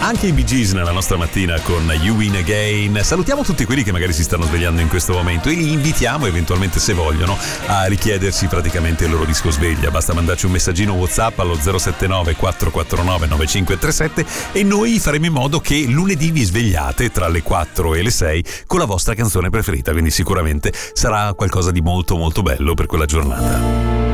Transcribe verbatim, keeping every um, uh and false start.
Anche i Bee Gees nella nostra mattina con You Win Again. Salutiamo tutti quelli che magari si stanno svegliando in questo momento e li invitiamo eventualmente, se vogliono, a richiedersi praticamente il loro disco sveglia. Basta mandarci un messaggino WhatsApp allo zero sette nove quattro quattro nove nove cinque tre sette e noi faremo in modo che lunedì vi svegliate tra le quattro e le sei con la vostra canzone preferita, quindi sicuramente sarà qualcosa di molto molto bello per quella giornata.